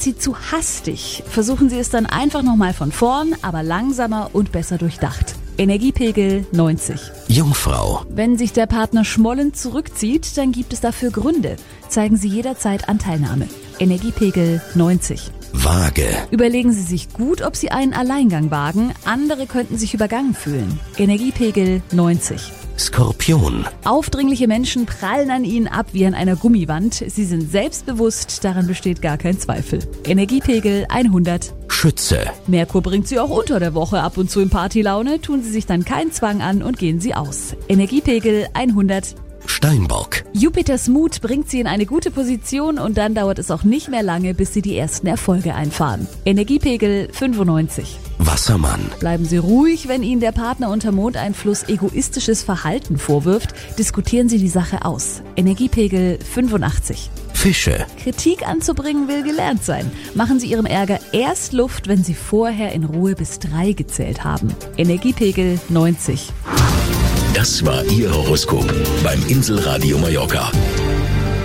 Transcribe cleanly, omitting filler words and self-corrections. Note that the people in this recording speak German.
sie zu hastig? Versuchen Sie es dann einfach nochmal von vorn, aber langsamer und besser durchdacht. Energiepegel 90. Jungfrau. Wenn sich der Partner schmollend zurückzieht, dann gibt es dafür Gründe. Zeigen Sie jederzeit Anteilnahme. Energiepegel 90. Waage. Überlegen Sie sich gut, ob Sie einen Alleingang wagen. Andere könnten sich übergangen fühlen. Energiepegel 90. Skorpion. Aufdringliche Menschen prallen an Ihnen ab wie an einer Gummiwand. Sie sind selbstbewusst, daran besteht gar kein Zweifel. Energiepegel 100. Schütze. Merkur bringt Sie auch unter der Woche ab und zu in Partylaune. Tun Sie sich dann keinen Zwang an und gehen Sie aus. Energiepegel 100. Steinbock. Jupiters Mut bringt Sie in eine gute Position und dann dauert es auch nicht mehr lange, bis Sie die ersten Erfolge einfahren. Energiepegel 95. Wassermann. Bleiben Sie ruhig, wenn Ihnen der Partner unter Mondeinfluss egoistisches Verhalten vorwirft. Diskutieren Sie die Sache aus. Energiepegel 85. Fische. Kritik anzubringen will gelernt sein. Machen Sie Ihrem Ärger erst Luft, wenn Sie vorher in Ruhe bis 3 gezählt haben. Energiepegel 90. Das war Ihr Horoskop beim Inselradio Mallorca.